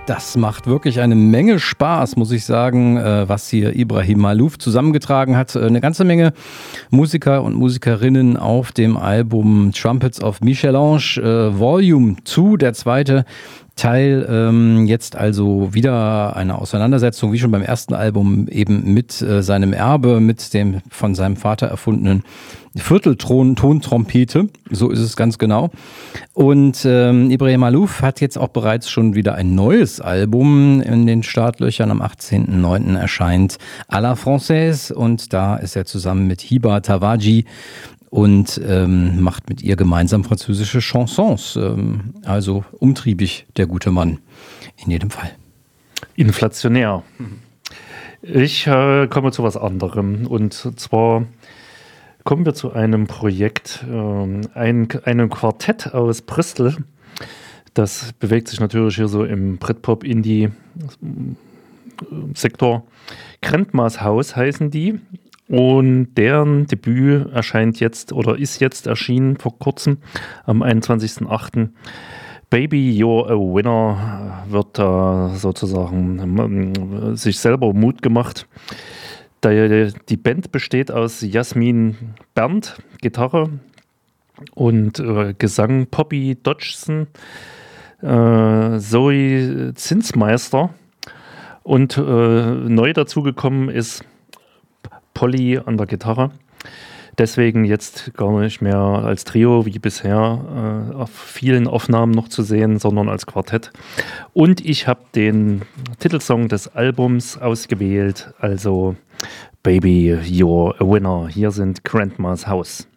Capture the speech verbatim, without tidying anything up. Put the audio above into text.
Das macht wirklich eine Menge Spaß, muss ich sagen, was hier Ibrahim Maalouf zusammengetragen hat. Eine ganze Menge Musiker und Musikerinnen auf dem Album Trumpets of Michel-Ange äh, Volume zwei, der zweite Teil. Ähm, jetzt also wieder eine Auseinandersetzung, wie schon beim ersten Album, eben mit äh, seinem Erbe, mit dem von seinem Vater erfundenen Viertelton-Tontrompete, so ist es ganz genau. Und ähm, Ibrahim Maalouf hat jetzt auch bereits schon wieder ein neues Album in den Startlöchern. Am achtzehnten neunten erscheint À la Française und da ist er zusammen mit Hiba Tawaji und ähm, macht mit ihr gemeinsam französische Chansons. Ähm, also umtriebig, der gute Mann, in jedem Fall. Inflationär. Ich äh, komme zu was anderem und zwar kommen wir zu einem Projekt, äh, ein, einem Quartett aus Bristol. Das bewegt sich natürlich hier so im Britpop-Indie-Sektor. Grandma's House heißen die. Und deren Debüt erscheint jetzt oder ist jetzt erschienen vor kurzem am einundzwanzigsten achten Baby, You're a Winner wird da sozusagen sich selber Mut gemacht. Die Band besteht aus Jasmin Berndt, Gitarre und äh, Gesang, Poppy Dodgson, äh, Zoe Zinsmeister und äh, neu dazugekommen ist Polly an der Gitarre. Deswegen jetzt gar nicht mehr als Trio wie bisher äh, auf vielen Aufnahmen noch zu sehen, sondern als Quartett. Und ich habe den Titelsong des Albums ausgewählt, also Baby, You're a Winner. Hier sind Grandma's House.